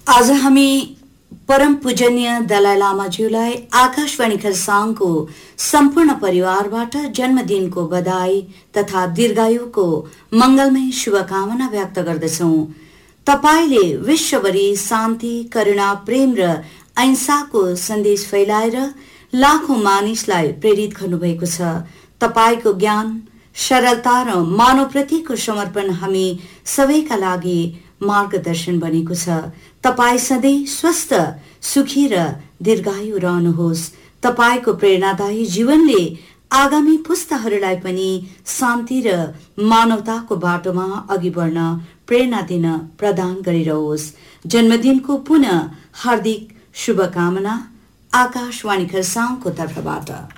आज हामी परम पूजनीय दलाई लामाज्यूलाई आकाशवाणी खरसाङको सम्पूर्ण परिवारबाट जन्मदिनको बधाई तथा दीर्घायुको मंगलमय शुभकामना व्यक्त गर्दछौं। तपाईले विश्वभरि शान्ति, करुणा, प्रेम र अहिंसाको सन्देश फैलाएर लाखौं मानिसलाई प्रेरित गर्नुभएको छ। तपाईको ज्ञान, सरलता र मानवप्रतिको समर्पण हामी सबैका लागि मार्गदर्शन बनेको छ। तपाई सधैं स्वस्थ, सुखी र दीर्घायु रहनुहोस्। तपाईको प्रेरणादायी जीवनले आगामी पुस्ताहरूलाई पनि शान्ति र मानवताको बाटोमा अघि बढ्न प्रेरणा दिन प्रदान गरिरहोस्। जन्मदिनको पुनः हार्दिक शुभकामना आकाशवाणी खरसाङको तर्फबाट।